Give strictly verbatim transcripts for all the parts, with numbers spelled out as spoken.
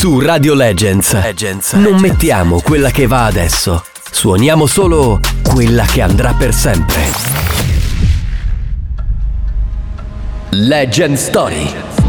Su Radio Legends, Legends non Legends. Mettiamo quella che va adesso, suoniamo solo quella che andrà per sempre. Legend Story.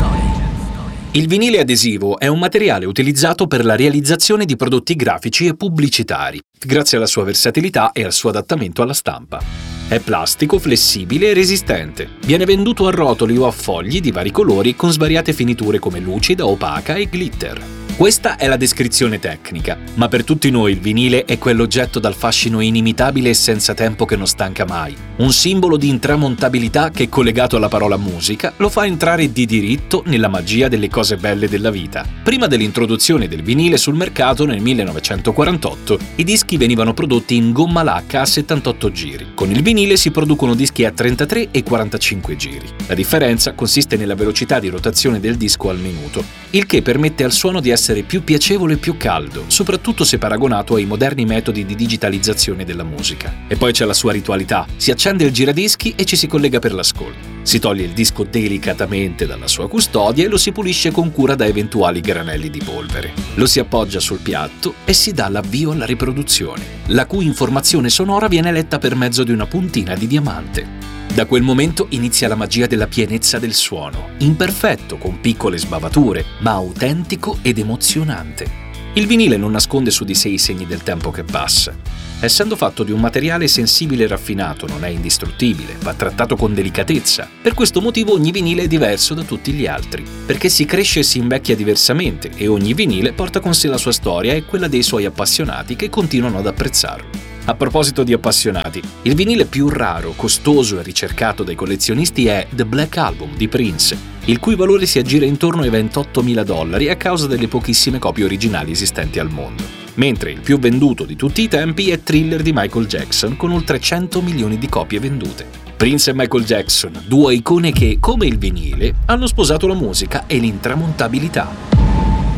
Il vinile adesivo è un materiale utilizzato per la realizzazione di prodotti grafici e pubblicitari, grazie alla sua versatilità e al suo adattamento alla stampa. È plastico, flessibile e resistente. Viene venduto a rotoli o a fogli di vari colori con svariate finiture come lucida, opaca e glitter. Questa è la descrizione tecnica, ma per tutti noi il vinile è quell'oggetto dal fascino inimitabile e senza tempo che non stanca mai. Un simbolo di intramontabilità che, collegato alla parola musica, lo fa entrare di diritto nella magia delle cose belle della vita. Prima dell'introduzione del vinile sul mercato nel millenovecentoquarantotto, i dischi venivano prodotti in gomma lacca a settantotto giri. Con il vinile si producono dischi a trentatré e quarantacinque giri. La differenza consiste nella velocità di rotazione del disco al minuto, il che permette al suono di essere più piacevole e più caldo, soprattutto se paragonato ai moderni metodi di digitalizzazione della musica. E poi c'è la sua ritualità. Si accende il giradischi e ci si collega per l'ascolto. Si toglie il disco delicatamente dalla sua custodia e lo si pulisce con cura da eventuali granelli di polvere. Lo si appoggia sul piatto e si dà l'avvio alla riproduzione, la cui informazione sonora viene letta per mezzo di una puntina di diamante. Da quel momento inizia la magia della pienezza del suono, imperfetto, con piccole sbavature, ma autentico ed emozionante. Il vinile non nasconde su di sé i segni del tempo che passa. Essendo fatto di un materiale sensibile e raffinato, non è indistruttibile, va trattato con delicatezza. Per questo motivo ogni vinile è diverso da tutti gli altri, perché si cresce e si invecchia diversamente e ogni vinile porta con sé la sua storia e quella dei suoi appassionati che continuano ad apprezzarlo. A proposito di appassionati, il vinile più raro, costoso e ricercato dai collezionisti è The Black Album di Prince, il cui valore si aggira intorno ai ventottomila dollari a causa delle pochissime copie originali esistenti al mondo. Mentre il più venduto di tutti i tempi è Thriller di Michael Jackson, con oltre cento milioni di copie vendute. Prince e Michael Jackson, due icone che, come il vinile, hanno sposato la musica e l'intramontabilità.